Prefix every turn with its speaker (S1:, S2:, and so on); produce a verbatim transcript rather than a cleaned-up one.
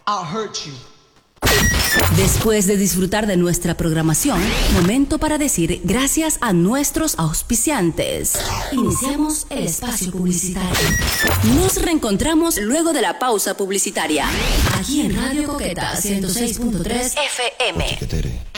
S1: I'll hurt you.
S2: Después de disfrutar de nuestra programación, momento para decir gracias a nuestros auspiciantes. Iniciamos el espacio publicitario. Nos reencontramos luego de la pausa publicitaria. Aquí en Radio Coqueta ciento seis punto tres F M.